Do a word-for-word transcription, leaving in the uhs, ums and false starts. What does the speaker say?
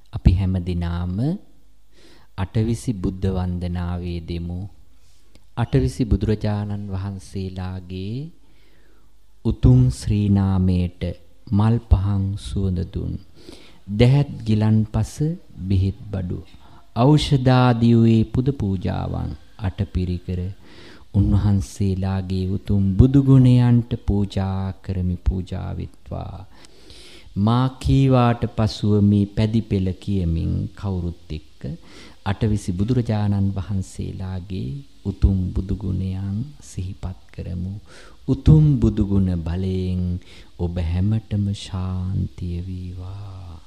අපි හැම දිනාම අටවිසි බුද්ධ වන්දනාවේ දෙමු. අටවිසි බුදුරජාණන් වහන්සේලාගේ උතුම් ශ්‍රී නාමයට මල් පහන් සුවඳ දුන් දැහැත් ගිලන්පස බෙහෙත් බඩු ඖෂධාදී වූ පුද පූජාවන් අටපිරිකර උන්වහන්සේලාගේ උතුම් බුදු ගුණයන්ට පූජා කරමි පූජා වෙත්වා. මා කීවාට පසුව මේ පැදි පෙළ කියමින් කවුරුත් එක්ක අටවිසි බුදුරජාණන් වහන්සේලාගේ උතුම් බුදු ගුණයන් සිහිපත් කරමු. උතුම් බුදු ගුණ බලයෙන් ඔබ හැමතෙම ශාන්තිය වේවා.